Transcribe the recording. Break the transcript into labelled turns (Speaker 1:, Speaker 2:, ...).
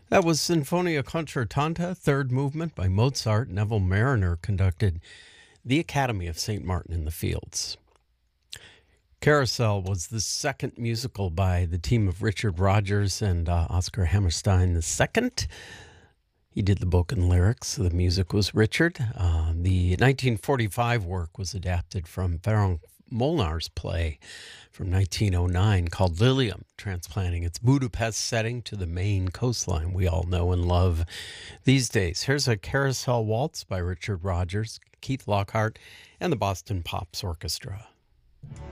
Speaker 1: That was Sinfonia Concertanta, third movement by Mozart. Neville Mariner conducted the Academy of St. Martin in the Fields. Carousel was the second musical by the team of Richard Rodgers and Oscar Hammerstein II. He did the book and lyrics. The music was Richard. The 1945 work was adapted from Ferenc Molnar's play from 1909 called Lilium, transplanting its Budapest setting to the Maine coastline we all know and love these days. Here's a Carousel Waltz by Richard Rodgers, Keith Lockhart, and the Boston Pops Orchestra.